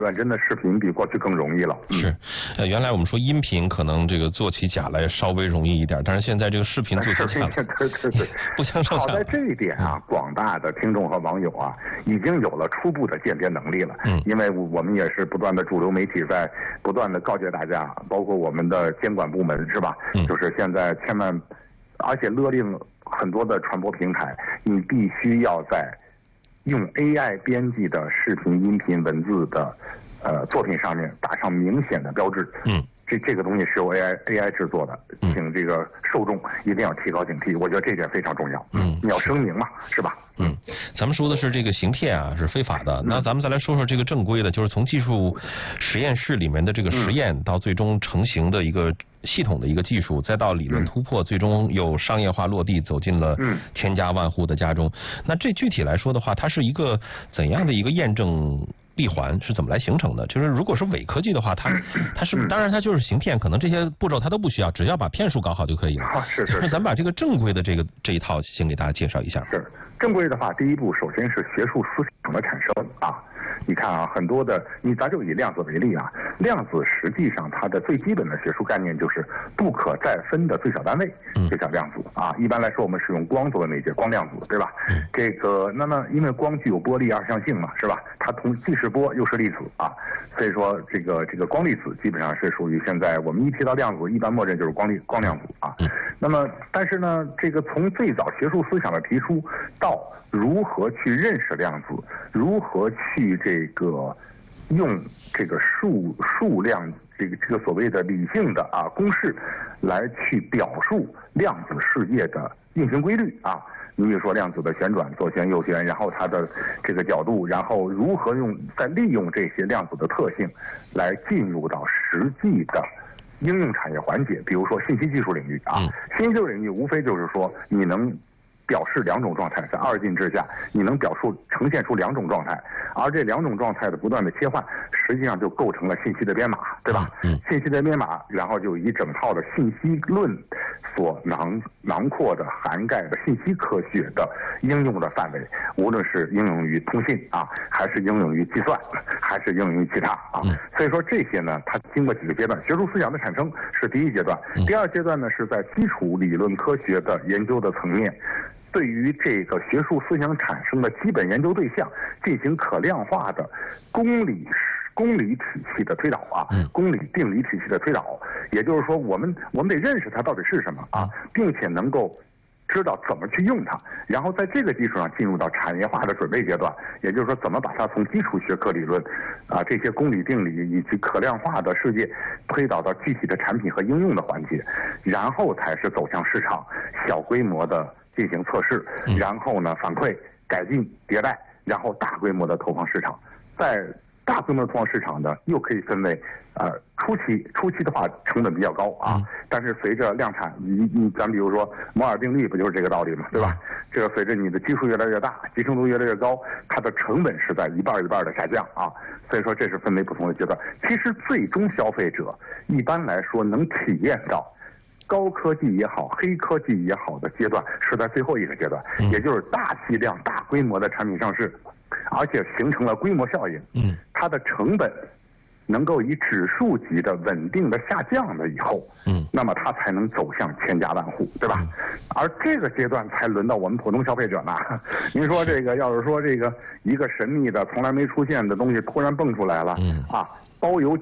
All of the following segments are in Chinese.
真的视频比过去更容易了。 是，原来我们说音频可能这个做起假来稍微容易一点，但是现在这个视频做起假来， 对， 不相上下。 好在这一点啊，广大的听众和网友啊，已经有了初步的鉴别能力了。因为我们也是不断的主流媒体在不断的告诫大家，包括我们的监管部门是吧？就是现在千万，而且勒令很多的传播平台，你必须要在用 AI 编辑的视频、音频、文字的作品上面打上明显的标志。这个东西是由 AI 制作的，请这个受众一定要提高警惕。我觉得这点非常重要。你要声明嘛，是吧？ 咱们说的是这个行骗啊是非法的，那咱们再来说说这个正规的，就是从技术实验室里面的这个实验到最终成型的一个系统的一个技术，再到理论突破，最终有商业化落地，走进了千家万户的家中。那这具体来说的话，它是一个怎样的一个验证闭环是怎么来形成的？就是如果是伪科技的话，它是当然它就是行骗，可能这些步骤它都不需要，只要把骗术搞好就可以了。 是。 咱们把这个正规的这一套先给大家介绍一下。 是正规的话，第一步首先是学术思想的产生啊。你看啊，很多的咱就以量子为例啊，量子实际上它的最基本的学术概念就是不可再分的最小单位，就叫量子啊。一般来说，我们使用光作为媒介，光量子，对吧？这个那么因为光具有波粒二象性嘛，是吧？它既是波又是粒子啊，所以说这个光粒子基本上是属于现在我们一提到量子，一般默认就是光量子啊。那么但是呢，这个从最早学术思想的提出到如何去认识量子，如何去这个用这个数量这个所谓的理性的公式来去表述量子世界的运行规律啊。你比如说量子的旋转、左旋、右旋，然后它的这个角度，然后如何再利用这些量子的特性来进入到实际的应用产业环节，比如说信息技术领域啊。信息技术领域无非就是说你能表示两种状态，在二进制下，你能呈现出两种状态，而这两种状态的不断的切换，实际上就构成了信息的编码，对吧？信息的编码，然后就以整套的信息论所囊括的、涵盖的信息科学的应用的范围，无论是应用于通信啊，还是应用于计算，还是应用于其他啊。所以说这些呢，它经过几个阶段，学术思想的产生是第一阶段，第二阶段呢是在基础理论科学的研究的层面，对于这个学术思想产生的基本研究对象进行可量化的公理体系的推导啊，公理定理体系的推导，也就是说我们得认识它到底是什么啊，并且能够知道怎么去用它，然后在这个基础上进入到产业化的准备阶段，也就是说怎么把它从基础学科理论啊这些公理定理以及可量化的世界推导到具体的产品和应用的环节，然后才是走向市场，小规模的进行测试，然后呢反馈、改进、迭代，然后大规模的投放市场。在大规模的投放市场呢，又可以分为初期的话成本比较高啊，但是随着量产，咱比如说摩尔定律不就是这个道理嘛，对吧？这个随着你的基数越来越大，集成度越来越高，它的成本是在一半的下降啊。所以说这是分为不同的阶段。其实最终消费者一般来说能体验到高科技也好、黑科技也好的阶段是在最后一个阶段，也就是大批量、大规模的产品上市，而且形成了规模效应。它的成本能够以指数级的稳定的下降了以后，那么它才能走向千家万户，对吧？而这个阶段才轮到我们普通消费者呢。您说这个要是说这个一个神秘的从来没出现的东西突然蹦出来了，包邮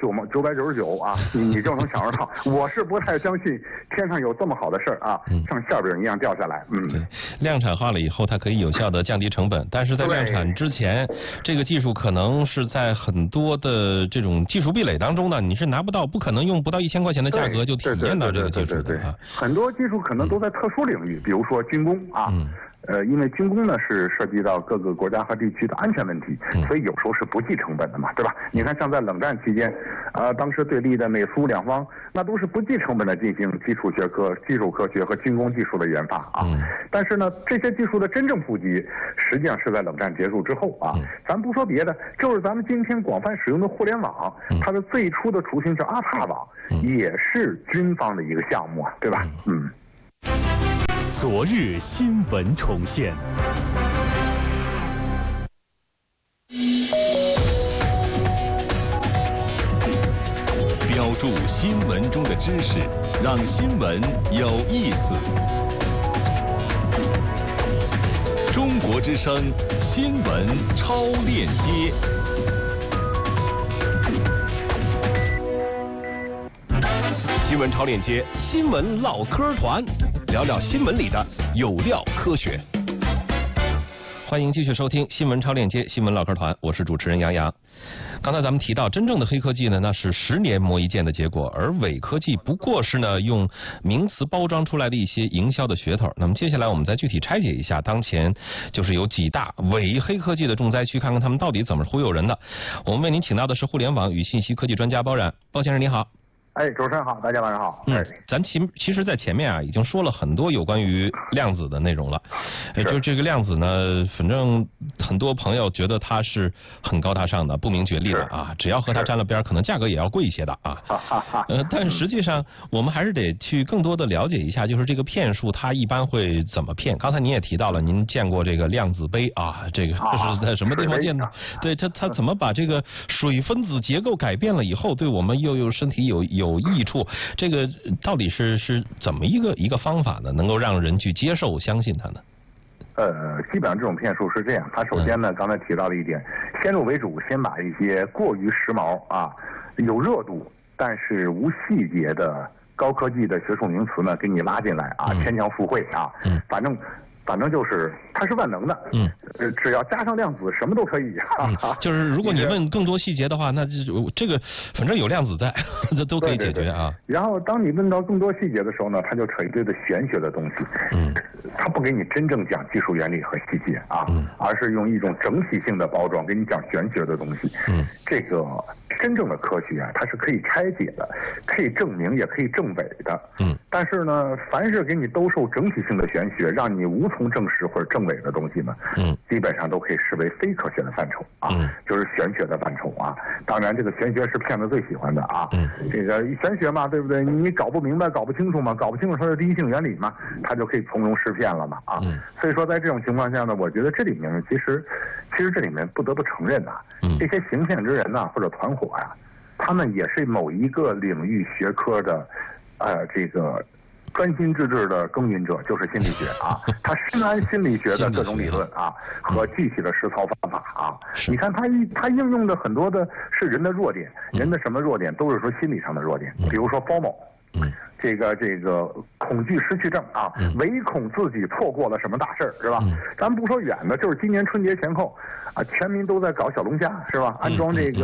999啊，你就能享受到。我是不太相信天上有这么好的事儿啊，像馅饼一样掉下来。 对，量产化了以后，它可以有效的降低成本，但是在量产之前，这个技术可能是在很多的这种技术壁垒当中呢，你是拿不到，不可能用不到1000块钱的价格就体验到这个技术的啊。 很多技术可能都在特殊领域，比如说军工啊。因为军工呢是涉及到各个国家和地区的安全问题，所以有时候是不计成本的嘛，对吧？你看像在冷战期间，当时对立的美苏两方，那都是不计成本的进行基础科学和军工技术的研发啊。但是呢，这些技术的真正普及，实际上是在冷战结束之后啊。咱不说别的，就是咱们今天广泛使用的互联网，它的最初的雏形叫阿帕网，也是军方的一个项目啊，对吧？ 昨日新闻重现。 注新闻中的知识，让新闻有意思。中国之声新闻超链接。新闻超链接，新闻唠嗑团，聊聊新闻里的有料科学。 欢迎继续收听新闻超链接新闻唠嗑团，我是主持人杨洋。刚才咱们提到，真正的黑科技呢，那是10年磨一剑的结果，而伪科技不过是呢用名词包装出来的一些营销的噱头。那么接下来我们再具体拆解一下，当前就是有几大伪黑科技的重灾区，看看他们到底怎么忽悠人的。我们为您请到的是互联网与信息科技专家包冉，包先生您好。 主持人好，大家晚上好。 咱其实在前面啊已经说了很多有关于量子的内容了。就这个量子呢，反正很多朋友觉得它是很高大上的、不明觉厉的啊，只要和它沾了边，可能价格也要贵一些的啊。但实际上我们还是得去更多的了解一下，就是这个骗术它一般会怎么骗。刚才您也提到了，您见过这个量子杯啊，这个是在什么地方见的？对，它怎么把这个水分子结构改变了以后，对我们又有身体有益处，这个到底是怎么一个方法呢？能够让人去接受、相信它呢？ 基本上这种骗术是这样，它首先呢，刚才提到了一点，先入为主，先把一些过于时髦啊、有热度但是无细节的高科技的学术名词呢，给你拉进来啊，牵强附会啊，反正就是它是万能的，只要加上量子，什么都可以。 就是如果你问更多细节的话，那这个反正有量子在，这都可以解决啊。 对。然后当你问到更多细节的时候呢，它就扯一堆的玄学的东西，它不给你真正讲技术原理和细节啊，而是用一种整体性的包装给你讲玄学的东西。这个真正的科学啊，它是可以拆解的，可以证明，也可以证伪的。但是呢，凡是给你兜售整体性的玄学，让你无从证实或者证伪的东西呢，基本上都可以视为非科学的范畴啊，就是玄学的范畴啊。当然，这个玄学是骗子最喜欢的啊。这个玄学嘛，对不对？你搞不明白、搞不清楚嘛，搞不清楚它的第一性原理嘛，他就可以从容施骗了嘛啊。所以说，在这种情况下呢，我觉得这里面其实这里面不得不承认呐，这些行骗之人呐或者团伙呀，他们也是某一个领域学科的这个专心致志的耕耘者，就是心理学啊。他深谙心理学的各种理论啊和具体的实操方法啊。你看他应用的很多的是人的弱点，人的什么弱点都是说心理上的弱点，比如说 FOMO。这个恐惧失去症啊，唯恐自己错过了什么大事儿，是吧？咱不说远的，就是今年春节前后啊，全民都在搞小龙虾，是吧？安装这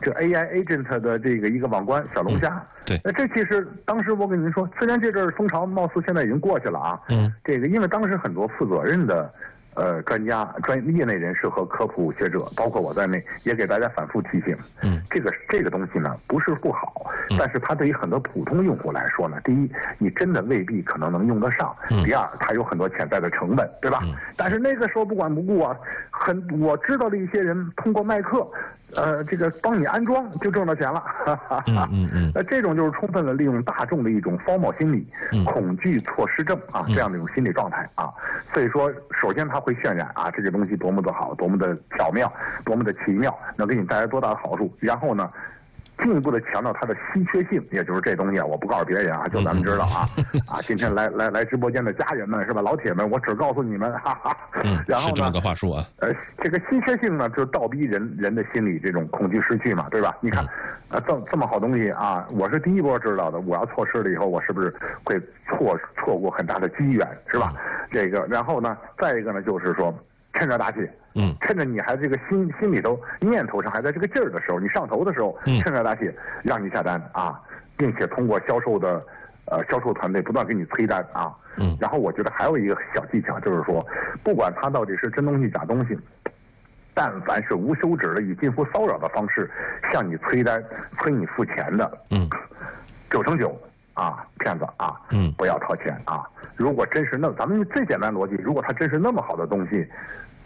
AI agent 的这个一个网关小龙虾。 对。 这其实当时我跟您说，虽然这阵儿风潮貌似现在已经过去了啊，这个因为当时很多负责任的专家、业内人士和科普学者，包括我在内，也给大家反复提醒，这个东西呢不是不好，但是它对于很多普通用户来说呢，第一，你真的未必可能能用得上；第二，它有很多潜在的成本，对吧？但是那个时候不管不顾啊，我知道的一些人通过卖课，这个帮你安装就挣到钱了，这种就是充分的利用大众的一种 FOMO 心理、恐惧错失症啊这样的一种心理状态啊。所以说，首先它会渲染啊这个东西多么的好，多么的巧妙，多么的奇妙，能给你带来多大的好处。然后呢，进一步的强调它的稀缺性，也就是这东西啊，我不告诉别人啊，就咱们知道啊。今天来直播间的家人们是吧，老铁们，我只告诉你们，哈哈。然后呢，是这么个话术啊。 这个稀缺性呢，就是倒逼人的心理这种恐惧失去嘛，对吧？你看，这么好东西啊，我是第一波知道的，我要错失了以后，我是不是会错过很大的机缘，是吧？这个，然后呢，再一个呢，就是说趁热打铁。趁着你还这个心里头念头上还在这个劲儿的时候，你上头的时候，趁热打铁让你下单啊，并且通过销售团队不断给你催单啊。然后我觉得还有一个小技巧，就是说，不管它到底是真东西假东西，但凡是无休止的以近乎骚扰的方式向你催单、催你付钱的，9成9啊，骗子啊，不要掏钱啊。如果真是咱们最简单逻辑，如果它真是那么好的东西，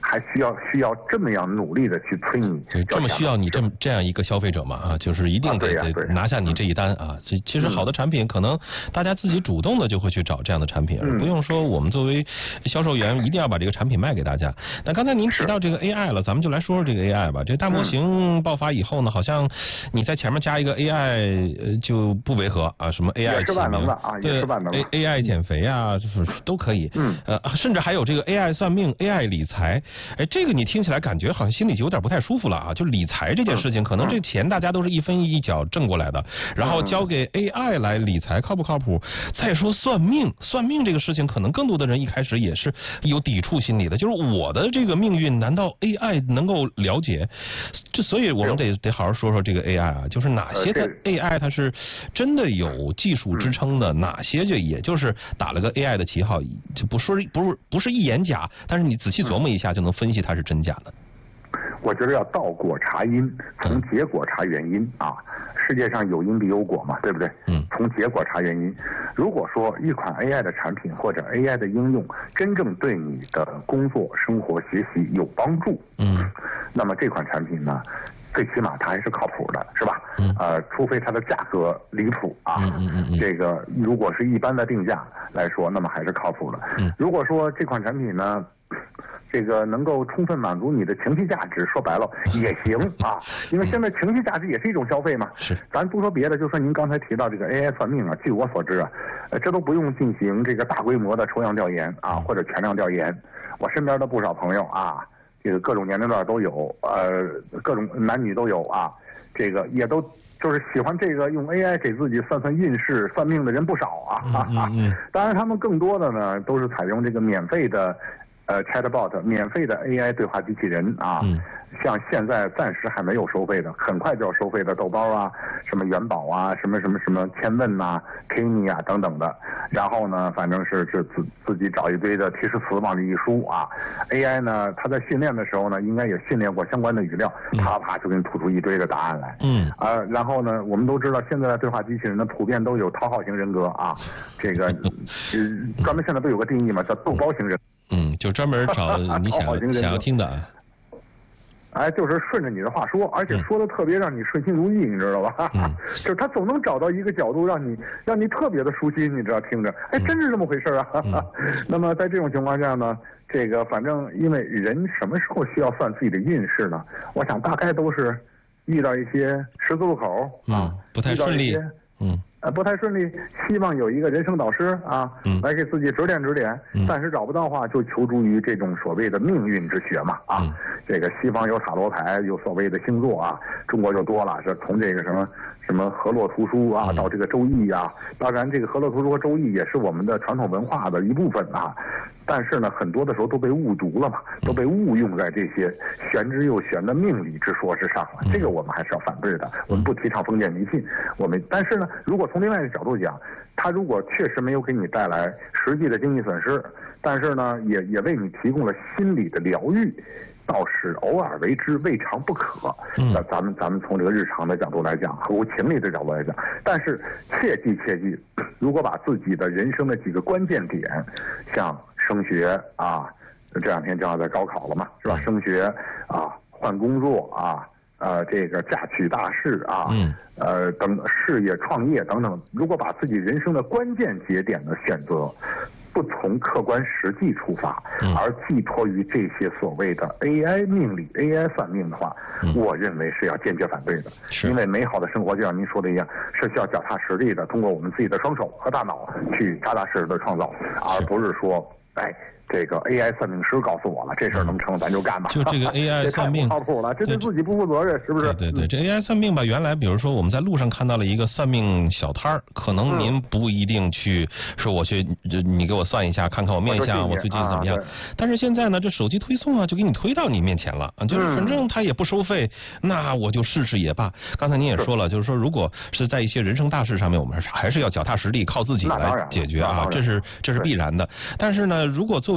还需要这么样努力的去催你， 这么需要你这样一个消费者嘛啊，就是一定得拿下你这一单啊。其实好的产品可能大家自己主动的就会去找这样的产品，不用说我们作为销售员一定要把这个产品卖给大家。那刚才您提到这个 AI 了，咱们就来说说这个 AI 吧。这大模型爆发以后呢，好像你在前面加一个 AI 就不违和啊，什么 AI 也是万能的啊，也是万能的 AI 减肥啊，都可以。甚至还有这个 AI 算命、AI 理财。哎，这个你听起来感觉好像心里就有点不太舒服了啊！就理财这件事情，可能这钱大家都是一分一角挣过来的，然后交给 AI 来理财，靠不靠谱？再说算命这个事情，可能更多的人一开始也是有抵触心理的，就是我的这个命运，难道 AI 能够了解？所以我们得好好说说这个 AI 啊，就是哪些的 AI 它是真的有技术支撑的，哪些就也就是打了个 AI 的旗号，就不是一眼假，但是你仔细琢磨一下就能分析它是真假的。 我觉得要倒果查因，从结果查原因啊。世界上有因必有果嘛，对不对？从结果查原因。如果说一款 AI 的产品或者 AI 的应用真正对你的工作、生活、学习有帮助，那么这款产品呢，最起码它还是靠谱的，是吧？除非它的价格离谱啊。这个如果是一般的定价来说，那么还是靠谱的。如果说这款产品呢，这个能够充分满足你的情绪价值，说白了也行啊，因为现在情绪价值也是一种消费嘛。是，咱不说别的，就说您刚才提到这个 AI 算命啊，据我所知啊，这都不用进行这个大规模的抽样调研啊，或者全量调研。我身边的不少朋友啊，这个各种年龄段都有，各种男女都有啊，这个也都就是喜欢这个用 AI 给自己算运势、算命的人不少啊。当然他们更多的呢都是采用这个免费的。chatbot 免费的 AI 对话机器人啊，像现在暂时还没有收费的，很快就要收费的豆包啊，什么元宝啊，什么千问呐、Kimi 啊等等的。然后呢，反正是自己找一堆的提示词往里一输啊。AI 呢，它在训练的时候呢，应该也训练过相关的语料，啪就给你吐出一堆的答案来。然后呢，我们都知道现在的对话机器人呢，普遍都有讨好型人格啊，这个专门现在都有个定义嘛，叫逗包型人格。 就专门找你想要听的。 哎，就是顺着你的话说，而且说的特别让你顺心如意，你知道吧？就是他总能找到一个角度让你特别的舒心，你知道听着，哎，真是这么回事啊。那么在这种情况下呢，这个反正因为人什么时候需要算自己的运势呢？我想大概都是遇到一些十字路口不太顺利， 不太顺利，希望有一个人生导师啊，来给自己指点指点。暂时找不到的话，就求助于这种所谓的命运之学嘛啊。这个西方有塔罗牌，有所谓的星座啊，中国就多了，是从这个什么河洛图书啊，到这个周易啊。当然，这个河洛图书和周易也是我们的传统文化的一部分啊。但是呢，很多的时候都被误读了嘛，都被误用在这些玄之又玄的命理之说之上了。这个我们还是要反对的。我们不提倡封建迷信。但是呢，如果从另外一个角度讲，它如果确实没有给你带来实际的经济损失，但是呢，也为你提供了心理的疗愈，倒是偶尔为之未尝不可。咱们从这个日常的角度来讲，合乎情理的角度来讲，但是切记，如果把自己的人生的几个关键点，像升学啊，这两天正好在高考了嘛，是吧？升学啊，换工作啊，这个嫁娶大事啊，等事业创业等等，如果把自己人生的关键节点的选择不从客观实际出发，而寄托于这些所谓的 AI 命理、AI 算命的话，我认为是要坚决反对的。因为美好的生活就像您说的一样，是需要脚踏实地的，通过我们自己的双手和大脑去扎扎实实的创造，而不是说，这个 AI 算命师告诉我了，这事儿能成咱就干吧。 就这个 AI 算命靠谱了，这对自己不负责任，是不是？ 对，这 AI 算命吧，原来比如说我们在路上看到了一个算命小摊儿，可能您不一定去说我去，你给我算一下，看看我面相，我最近怎么样。但是现在呢，这手机推送啊，就给你推到你面前了，就是反正他也不收费，那我就试试也罢。刚才您也说了，就是说如果是在一些人生大事上面，我们还是要脚踏实地，靠自己来解决啊，这是必然的。但是呢，如果作为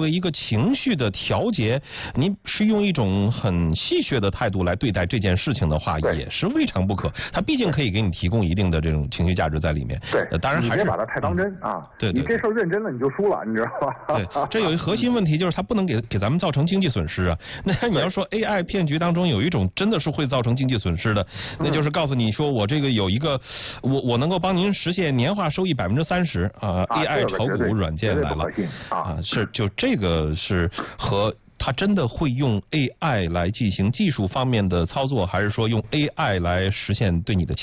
为一个情绪的调节，你是用一种很戏谑的态度来对待这件事情的话，也是未尝不可。它毕竟可以给你提供一定的这种情绪价值在里面。 对， 当然还是你别把它太当真啊。 对， 你这事儿认真了你就输了，你知道吧？ 对，这有一核心问题就是它不能给咱们造成经济损失啊。那你要说 AI 骗局当中有一种真的是会造成经济损失的，那就是告诉你说我这个有一个我能够帮您实现年化收益30%啊 ，AI 炒股软件来了啊，是就这个是和它真的会用 AI 来进行技术方面的操作，还是说用 AI 来实现对你的